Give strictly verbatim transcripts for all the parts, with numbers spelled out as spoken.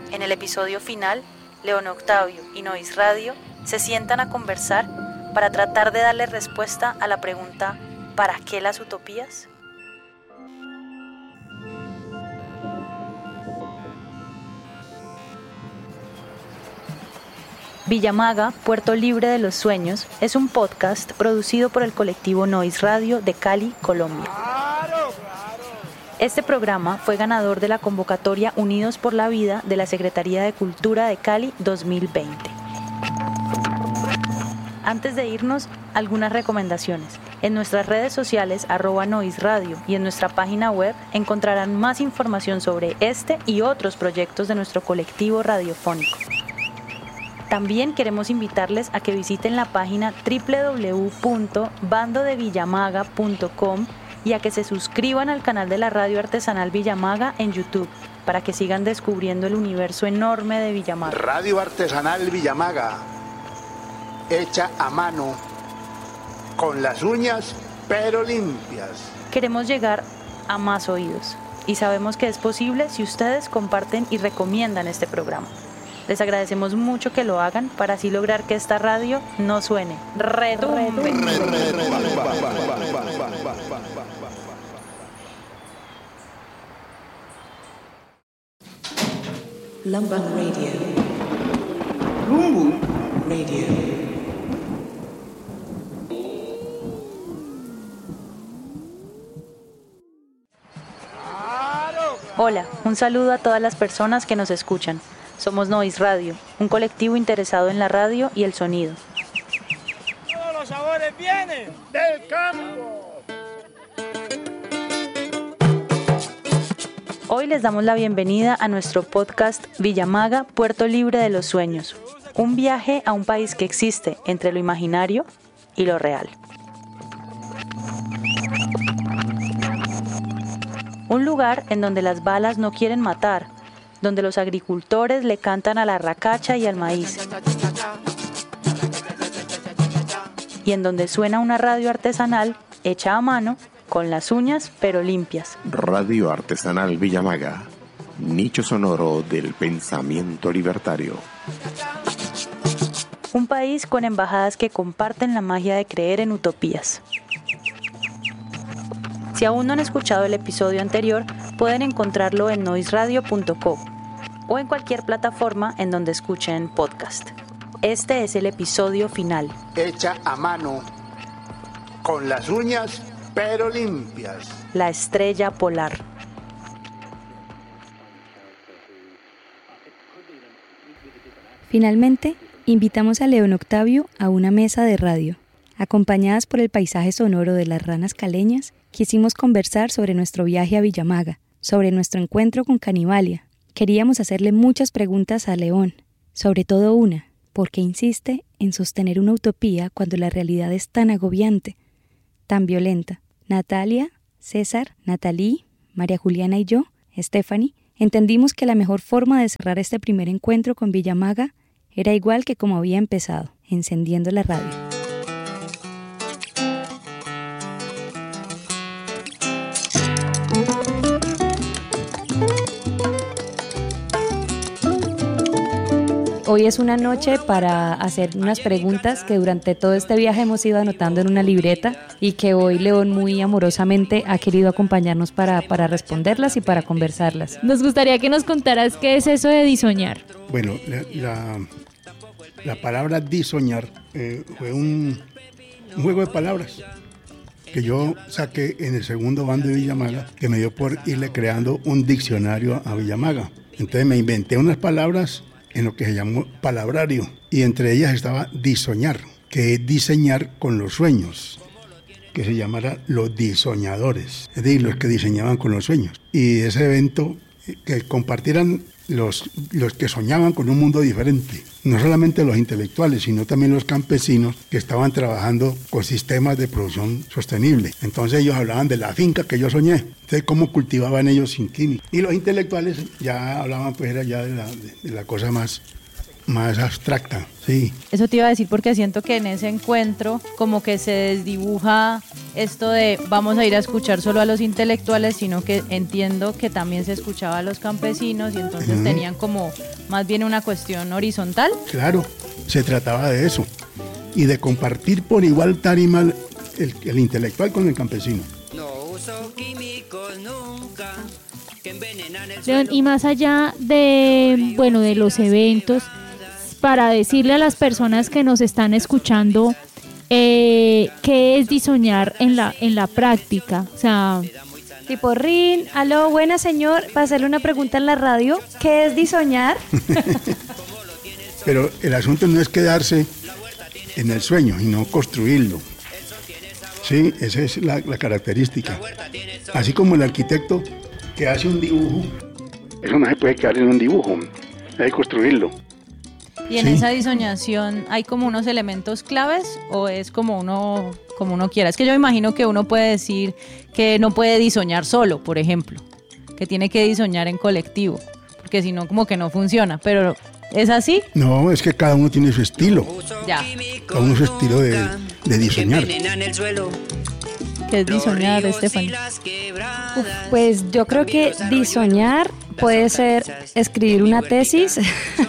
En el episodio final, León Octavio y Nois Radio se sientan a conversar para tratar de darle respuesta a la pregunta ¿para qué las utopías? Villamaga, Puerto Libre de los Sueños, es un podcast producido por el colectivo Nois Radio de Cali, Colombia. Este programa fue ganador de la convocatoria Unidos por la Vida de la Secretaría de Cultura de Cali dos mil veinte. Antes de irnos, algunas recomendaciones. En nuestras redes sociales, arroba Nois Radio, y en nuestra página web encontrarán más información sobre este y otros proyectos de nuestro colectivo radiofónico. También queremos invitarles a que visiten la página doble u doble u doble u punto bando de villamaga punto com y a que se suscriban al canal de la Radio Artesanal Villamaga en YouTube para que sigan descubriendo el universo enorme de Villamaga. Radio Artesanal Villamaga, hecha a mano, con las uñas pero limpias. Queremos llegar a más oídos y sabemos que es posible si ustedes comparten y recomiendan este programa. Les agradecemos mucho que lo hagan para así lograr que esta radio no suene, retumbe. Lumban Radio. Lumbu Radio. Hola, un saludo a todas las personas que nos escuchan. Somos Nois Radio, un colectivo interesado en la radio y el sonido. Todos los sabores vienen del campo. Hoy les damos la bienvenida a nuestro podcast Villamaga, Puerto Libre de los Sueños. Un viaje a un país que existe entre lo imaginario y lo real. Un lugar en donde las balas no quieren matar, donde los agricultores le cantan a la racacha y al maíz, y en donde suena una radio artesanal hecha a mano, con las uñas pero limpias. Radio Artesanal Villamaga, nicho sonoro del pensamiento libertario. Un país con embajadas que comparten la magia de creer en utopías. Si aún no han escuchado el episodio anterior, pueden encontrarlo en nois radio punto co o en cualquier plataforma en donde escuchen podcast. Este es el episodio final. Hecha a mano, con las uñas pero limpias. La estrella polar. Finalmente, invitamos a León Octavio a una mesa de radio. Acompañadas por el paisaje sonoro de las ranas caleñas, quisimos conversar sobre nuestro viaje a Villamaga, sobre nuestro encuentro con Canibalia. Queríamos hacerle muchas preguntas a León, sobre todo una, ¿por qué insiste en sostener una utopía cuando la realidad es tan agobiante, tan violenta? Natalia, César, Natalí, María Juliana y yo, Stephanie, entendimos que la mejor forma de cerrar este primer encuentro con Villamaga era igual que como había empezado, encendiendo la radio. Hoy es una noche para hacer unas preguntas que durante todo este viaje hemos ido anotando en una libreta y que hoy León muy amorosamente ha querido acompañarnos para, para responderlas y para conversarlas. Nos gustaría que nos contaras qué es eso de disoñar. Bueno, la, la, la palabra disoñar eh, fue un, un juego de palabras que yo saqué en el segundo bando de Villamaga, que me dio por irle creando un diccionario a Villamaga. Entonces me inventé unas palabras en lo que se llamó palabrario, y entre ellas estaba disoñar, que es diseñar con los sueños, que se llamara los disoñadores, es decir, los que diseñaban con los sueños. Y ese evento, que compartieran los, los que soñaban con un mundo diferente, no solamente los intelectuales, sino también los campesinos que estaban trabajando con sistemas de producción sostenible. Entonces ellos hablaban de la finca que yo soñé, de cómo cultivaban ellos sin químicos. Y los intelectuales ya hablaban, pues era ya de la, de, de la cosa más, más abstracta, sí. Eso te iba a decir porque siento que en ese encuentro como que se desdibuja esto de vamos a ir a escuchar solo a los intelectuales, sino que entiendo que también se escuchaba a los campesinos y entonces uh-huh. tenían como más bien una cuestión horizontal. Claro, se trataba de eso y de compartir por igual tarima el, el intelectual con el campesino. No uso químicos nunca. León, y más allá de, bueno, de los eventos, para decirle a las personas que nos están escuchando eh, qué es disoñar en la en la práctica, o sea, tipo Rin, aló, buena señor, para hacerle una pregunta en la radio, ¿qué es disoñar? Pero el asunto no es quedarse en el sueño y no construirlo. Sí, esa es la, la característica. Así como el arquitecto que hace un dibujo, eso no se puede quedar en un dibujo, hay que construirlo. ¿Y en sí. esa disoñación hay como unos elementos claves o es como uno, como uno quiera? Es que yo imagino que uno puede decir que no puede disoñar solo, por ejemplo, que tiene que disoñar en colectivo, porque si no como que no funciona, pero ¿es así? No, es que cada uno tiene su estilo. Ya. Cada uno su estilo de, de disoñar. ¿Qué es disoñar, Estefany? Uf, pues yo creo que disoñar puede ser escribir una tesis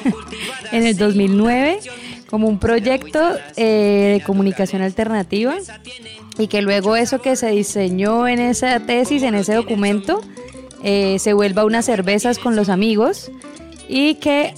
en el dos mil nueve como un proyecto eh, de comunicación alternativa y que luego eso que se diseñó en esa tesis, en ese documento, eh, se vuelva unas cervezas con los amigos y que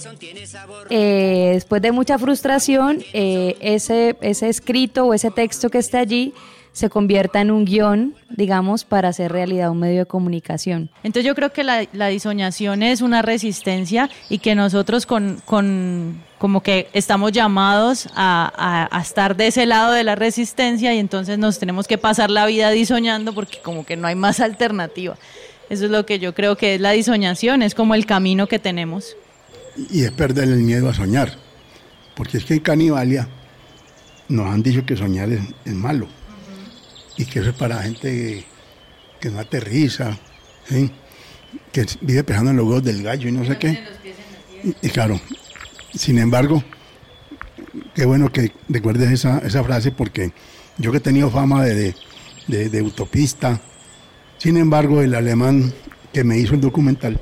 eh, después de mucha frustración eh, ese, ese escrito o ese texto que está allí se convierta en un guión, digamos, para hacer realidad un medio de comunicación. Entonces yo creo que la, la disoñación es una resistencia y que nosotros con, con como que estamos llamados a, a, a estar de ese lado de la resistencia y entonces nos tenemos que pasar la vida disoñando porque como que no hay más alternativa. Eso es lo que yo creo que es la disoñación, es como el camino que tenemos. Y es perder el miedo a soñar, porque es que en Canibalia nos han dicho que soñar es, es malo. Y que eso es para gente que, que no aterriza, ¿sí? Que vive pensando en los huevos del gallo y no sé qué. Y, y claro, sin embargo, qué bueno que recuerdes esa, esa frase porque yo que he tenido fama de, de, de, de utopista, sin embargo el alemán que me hizo el documental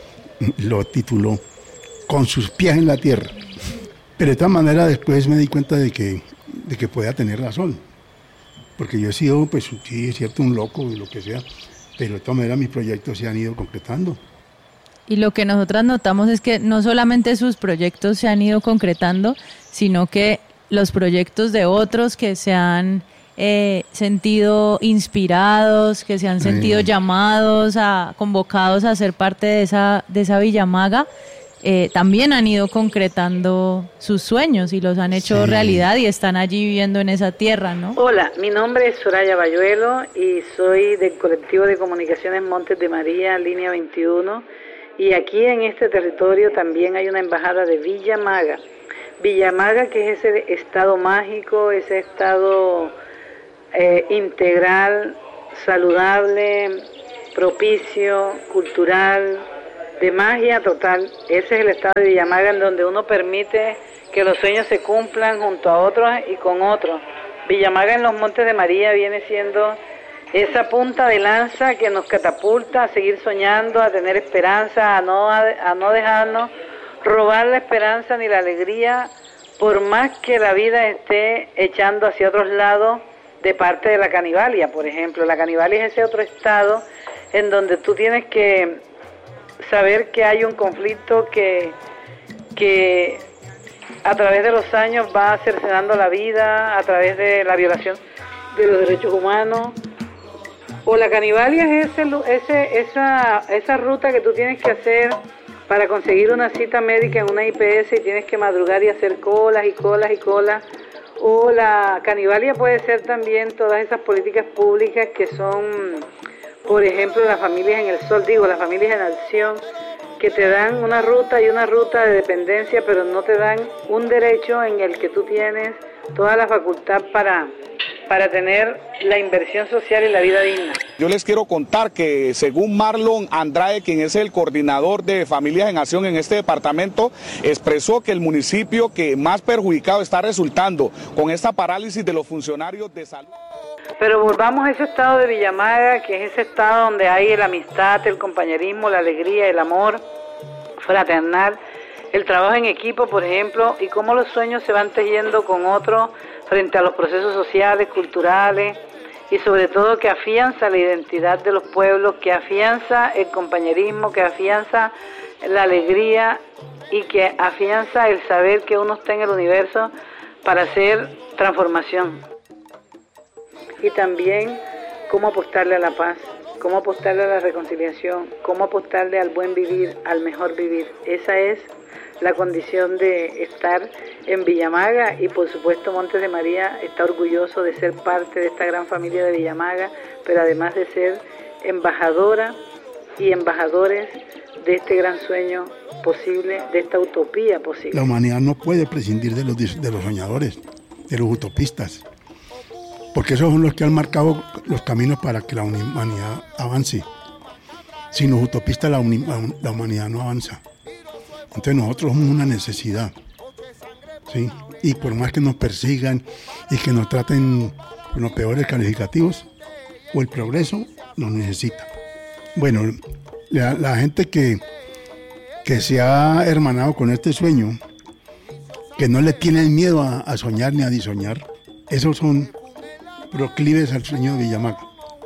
lo tituló Con sus pies en la tierra. Pero de todas maneras después me di cuenta de que, de que podía tener razón. Porque yo he sido, pues sí, es cierto, un loco y lo que sea, pero de todas maneras mis proyectos se han ido concretando. Y lo que nosotras notamos es que no solamente sus proyectos se han ido concretando, sino que los proyectos de otros que se han eh, sentido inspirados, que se han sentido eh. llamados, a, convocados a ser parte de esa, de esa Villamaga, Eh, también han ido concretando sus sueños y los han hecho sí. realidad y están allí viviendo en esa tierra, ¿no? Hola, mi nombre es Soraya Bayuelo y soy del colectivo de comunicaciones Montes de María, línea veintiuno, y aquí en este territorio también hay una embajada de Villamaga. Villamaga, que es ese estado mágico, ese estado eh, integral, saludable, propicio, cultural, de magia total. Ese es el estado de Villamaga en donde uno permite que los sueños se cumplan junto a otros y con otros. Villamaga en los Montes de María viene siendo esa punta de lanza que nos catapulta a seguir soñando, a tener esperanza, a no, a, a no dejarnos robar la esperanza ni la alegría, por más que la vida esté echando hacia otros lados de parte de la Canibalia, por ejemplo. La Canibalia es ese otro estado en donde tú tienes que saber que hay un conflicto que, que a través de los años va cercenando la vida, a través de la violación de los derechos humanos. O la Canibalia es ese, ese, esa, esa ruta que tú tienes que hacer para conseguir una cita médica en una I P S y tienes que madrugar y hacer colas y colas y colas. O la Canibalia puede ser también todas esas políticas públicas que son, por ejemplo, las familias en el sol, digo, las familias en acción, que te dan una ruta y una ruta de dependencia, pero no te dan un derecho en el que tú tienes toda la facultad para para tener la inversión social y la vida digna. Yo les quiero contar que según Marlon Andrade, quien es el coordinador de Familias en Acción en este departamento, expresó que el municipio que más perjudicado está resultando con esta parálisis de los funcionarios de salud. Pero volvamos a ese estado de Villamaga, que es ese estado donde hay la amistad, el compañerismo, la alegría, el amor fraternal, el trabajo en equipo, por ejemplo, y cómo los sueños se van tejiendo con otros frente a los procesos sociales, culturales, y sobre todo que afianza la identidad de los pueblos, que afianza el compañerismo, que afianza la alegría y que afianza el saber que uno está en el universo para hacer transformación. Y también cómo apostarle a la paz, cómo apostarle a la reconciliación, cómo apostarle al buen vivir, al mejor vivir. Esa es la condición de estar en Villamaga, y por supuesto Montes de María está orgulloso de ser parte de esta gran familia de Villamaga, pero además de ser embajadora y embajadores de este gran sueño posible, de esta utopía posible. La humanidad no puede prescindir de los, de los soñadores, de los utopistas, porque esos son los que han marcado los caminos para que la humanidad avance. Sin los utopistas la, la humanidad no avanza. Entonces nosotros somos una necesidad, ¿sí? Y por más que nos persigan y que nos traten con los peores calificativos, o el progreso nos necesita. Bueno, la, la gente que, que se ha hermanado con este sueño, que no le tienen miedo a, a soñar ni a disoñar, esos son proclives al sueño de Villamaga.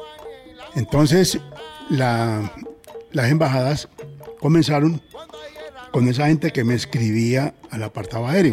Entonces, la, las embajadas comenzaron con esa gente que me escribía al apartado aéreo.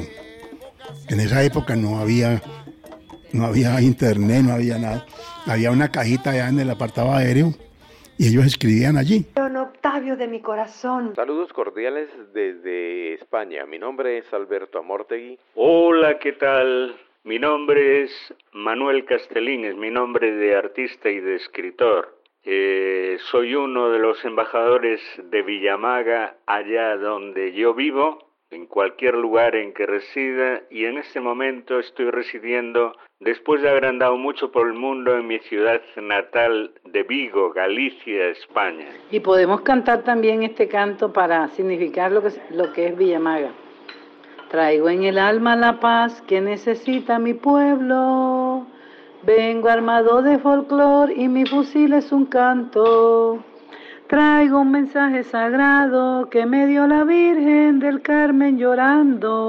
En esa época no había, no había internet, no había nada. Había una cajita allá en el apartado aéreo y ellos escribían allí. Don Octavio de mi corazón. Saludos cordiales desde España. Mi nombre es Alberto Amortegui. Hola, ¿qué tal? Mi nombre es Manuel Castellín, es mi nombre de artista y de escritor. Eh, soy uno de los embajadores de Villamaga, allá donde yo vivo, en cualquier lugar en que resida, y en este momento estoy residiendo, después de haber andado mucho por el mundo, en mi ciudad natal de Vigo, Galicia, España. Y podemos cantar también este canto para significar lo que, lo que es Villamaga. Traigo en el alma la paz que necesita mi pueblo. Vengo armado de folclor y mi fusil es un canto. Traigo un mensaje sagrado que me dio la Virgen del Carmen llorando.